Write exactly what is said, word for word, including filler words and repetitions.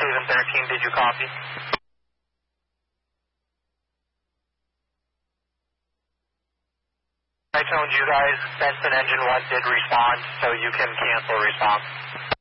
Haven thirteen, did you copy? I told you guys, Benson Engine one did respond, so you can cancel response.